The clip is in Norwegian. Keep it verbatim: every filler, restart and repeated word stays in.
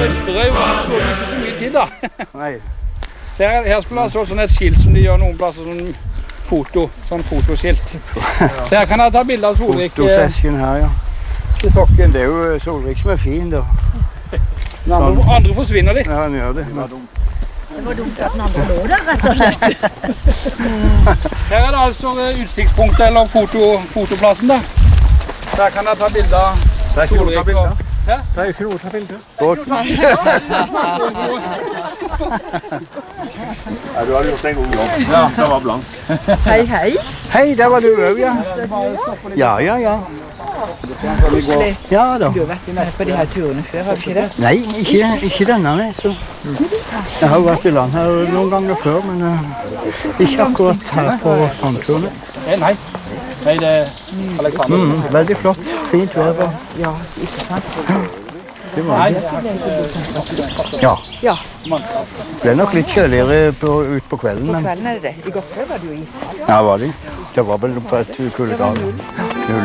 Østerøy så det ikke så mye tid da. Nei. Så her, her skulle det stå sånn et skilt som de gjør noen plasser, sånn foto, sånn fotoskilt. Så her kan jeg ta bilder av Solvik. Fotosession her, ja. I sokken. Det er jo Solvik som er fin da. Den andre, andre forsvinner litt. Ja, han gjør det. Det var dumt at den andre lå der, rett og slett. Her er det altså utsiktspunktet, eller foto, fotoplassen da. Så her kan jeg ta bilder av Solvik. Det er ikke noe å ta bilder. Hæ? Det er jo ikke noe å ta bilder. Ja, du hadde gjort en god jobb. Ja, som var blank. Hei, hei. Hei, der var du også, ja. Ja, ja, ja. Koselig. Ja da. Du har vært med på de her turene før, har du ikke det? Nei, ikke, ikke denne, nei. Så. Jeg har jo vært i land her noen ganger før, men uh, ikke akkurat her på strandturene. Eh, nei. Nei, det er Alexander. Mm, veldig flott, fint vær. Ja, ikke sant? Det var det. Ja. Ja, Det ble nok litt kjøligere på, ut på kvelden, på men kvelden er det det. I går kveld var det jo is. ja, var det. Det var vel på et kuldegrad.